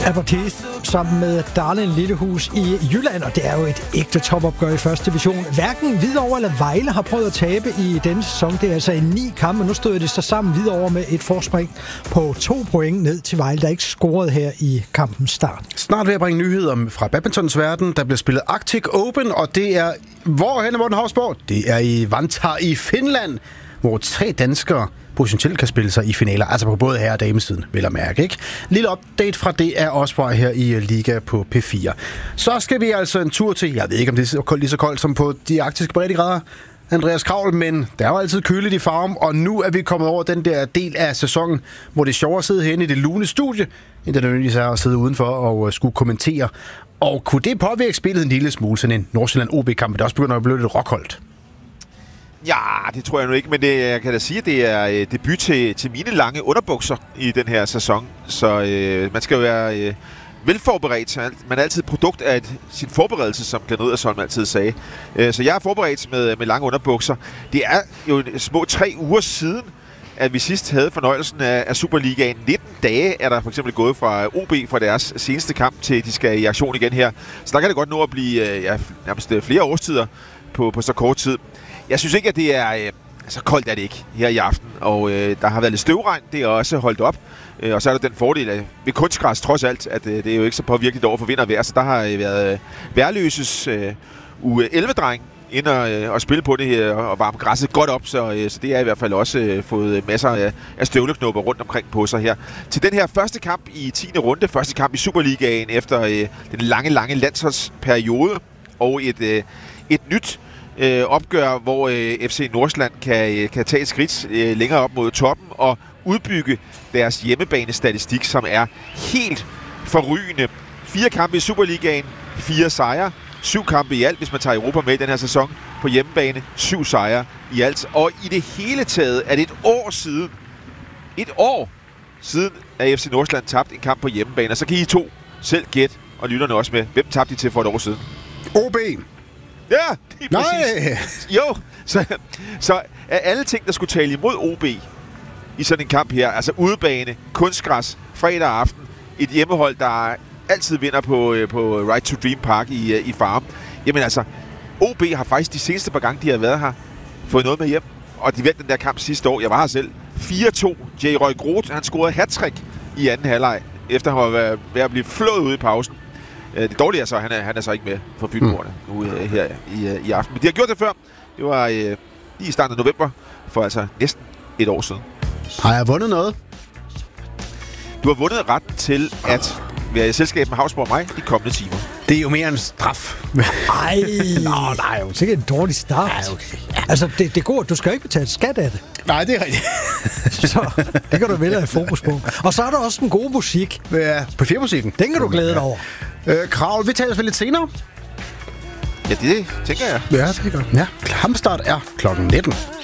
Abertis sammen med Darling Lillehus i Jylland, og det er jo et ægte topopgør i første division. Hverken Hvidovre eller Vejle har prøvet at tabe i denne sæson. Det er altså i 9 kampe. Nu stod det så sammen Hvidovre med et forspring på 2 point ned til Vejle, der ikke scorede her i kampens start. Snart vil jeg bringe nyheder fra badmintons verden. Der bliver spillet Arctic Open, og det er hvorhenne, Morten Hausborg? Det er i Vantaa i Finland, hvor 3 danskere potentielt kan spille sig i finaler, altså på både herre- og damesiden, vil jeg mærke, ikke? Lille update fra det er også fra her i Liga på P4. Så skal vi altså en tur til, jeg ved ikke, om det er lige så koldt som på de arktiske breddegrader, Andreas Kravl, men der er jo altid køligt i Farum, og nu er vi kommet over den der del af sæsonen, hvor det er sjovere at sidde herinde i det lune studie, end det nødvendigvis er at sidde udenfor og skulle kommentere. Og kunne det påvirke spillet en lille smule, sådan en Nordsjælland OB-kamp, der også begynder at blive lidt rockholdt? Ja, det tror jeg nu ikke, men jeg kan da sige, at det er debut til mine lange underbukser i den her sæson. Så man skal jo være velforberedt. Man er altid produkt af sin forberedelse, som Glenn Riddersholm altid sagde. Så jeg er forberedt med lange underbukser. Det er jo små 3 uger siden, at vi sidst havde fornøjelsen af Superligaen. 19 dage er der for eksempel gået fra OB fra deres seneste kamp til de skal i aktion igen her. Så der kan det godt nå at blive nærmest flere årstider på så kort tid. Jeg synes ikke, at det er så koldt er det ikke her i aften, og der har været lidt støvregn, det er også holdt op. Og så er der den fordel af ved kunstgræs trods alt, at det er jo ikke så påvirkeligt over for vind og vejr, så der har været Værløses U11-dreng ind og spille på det her og varme græsset godt op, så det er i hvert fald også fået masser af støvleknopper rundt omkring på sig her. Til den her første kamp i 10. runde, første kamp i Superligaen efter den lange landsholdsperiode og et nyt opgør, hvor FC Nordsjælland kan tage et skridt længere op mod toppen og udbygge deres hjemmebanestatistik, som er helt forrygende. 4 kampe i Superligaen, 4 sejre, 7 kampe i alt, hvis man tager Europa med i den her sæson på hjemmebane, 7 sejre i alt. Og i det hele taget er det et år siden, at FC Nordsjælland tabte en kamp på hjemmebane. Og så kan I to selv gætte, og lytterne også med, hvem tabte de til for et år siden? OB! Ja, det er præcis. Jo, så af alle ting, der skulle tale imod OB i sådan en kamp her, altså udebane, kunstgræs, fredag aften, et hjemmehold, der altid vinder på Right to Dream Park i Farum. Jamen altså, OB har faktisk de seneste par gange, de har været her, fået noget med hjem, og de vandt den der kamp sidste år. Jeg var her selv. 4-2. J. Roy Groth, han scorede hat-trick i anden halvleg, efter at have været ved at blive flået ud i pausen. Det dårlige er så, han er så ikke med for Fynboerne nu her i aften. Men de har gjort det før. Det var lige i starten af november, for altså næsten et år siden. Har jeg vundet noget? Du har vundet retten til at være i selskab med Hausborg og mig de kommende timer. Det er jo mere en straf. Ej, nej, jo sikkert en dårlig start. Ja, okay. Altså, det er godt, du skal ikke betale skat af det. Nej, det er rigtigt. Så det kan du vælge at have fokus på. Og så er der også den gode musik. Ja, på P4-musikken. Den kan du glæde dig over. Kravl, vi taler lidt senere. Ja, det tænker jeg. Ja, det er godt. Ja, kampstart er klokken 19.